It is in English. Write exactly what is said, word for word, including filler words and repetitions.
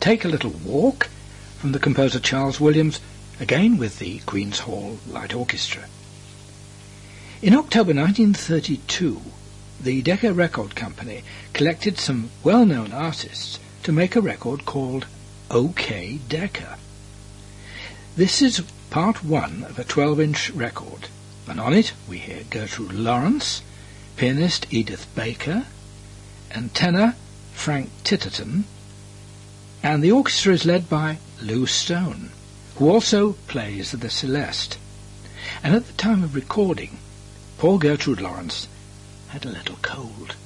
Take a Little Walk from the composer Charles Williams, again with the Queen's Hall Light Orchestra. In October nineteen thirty-two, the Decca Record Company collected some well-known artists to make a record called OK Decca. This is part one of a twelve-inch record, and on it we hear Gertrude Lawrence, pianist Edith Baker, and tenor Frank Titterton, and the orchestra is led by Lou Stone, who also plays the Celeste. And at the time of recording, poor Gertrude Lawrence had a little cold.